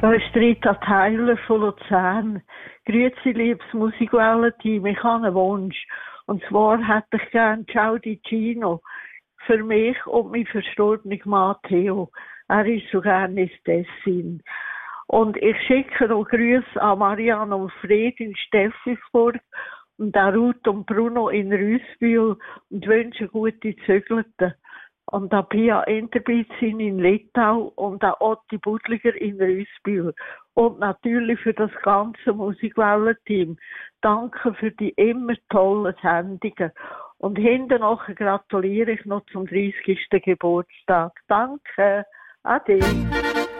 Da ist Rita Tyler von Luzern. Grüezi, liebes Musikwellen-Team. Ich habe einen Wunsch. Und zwar hätte ich gerne Ciao di Gino für mich und mein verstorbenen Mann Theo. Er ist so gerne ins Tessin. Und ich schicke noch Grüße an Marianne und Fred in Steffisburg und auch Ruth und Bruno in Rüssbühl und wünsche gute Zügelte. Und auch Pia Enterbizin in Littau und auch Otti Budliger in Rüssbühl. Und natürlich für das ganze Musikwellen-Team. Danke für die immer tollen Sendungen. Und hinten nachher gratuliere ich noch zum 30. Geburtstag. Danke. Ade.